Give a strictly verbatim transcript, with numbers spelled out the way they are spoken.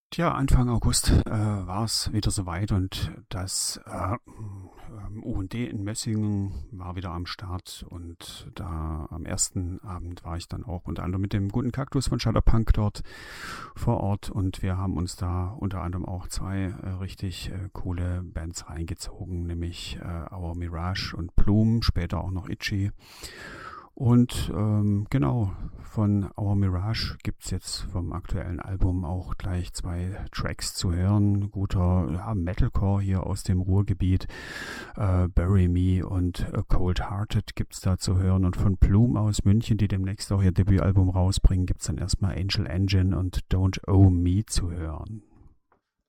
Tja, Anfang August äh, war es wieder soweit und das äh, ähm, U und D in Mössingen war wieder am Start und da am ersten Abend war ich dann auch unter anderem mit dem guten Kaktus von Shutterpunk dort vor Ort und wir haben uns da unter anderem auch zwei äh, richtig äh, coole Bands reingezogen, nämlich äh, Our Mirage und Plume, später auch noch Itchy. Und ähm, genau, von Our Mirage gibt es jetzt vom aktuellen Album auch gleich zwei Tracks zu hören. Guter ja, Metalcore hier aus dem Ruhrgebiet. Äh, Bury Me und äh, Cold Hearted gibt es da zu hören. Und von Plume aus München, die demnächst auch ihr Debütalbum rausbringen, gibt es dann erstmal Angel Engine und Don't Owe Me zu hören.